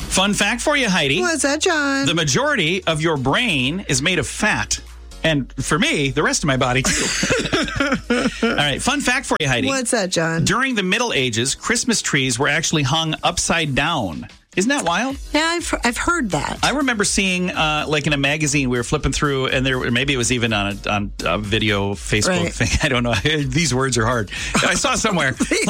Fun fact for you, Heidi. What's that, John? The majority of your brain is made of fat. And for me, the rest of my body, too. All right, fun fact for you, Heidi. What's that, John? During the Middle Ages, Christmas trees were actually hung upside down. Isn't that wild? Yeah, I've heard that. I remember seeing, like in a magazine, we were flipping through, and maybe it was even on a video Facebook thing. I don't know. These words are hard. I saw somewhere.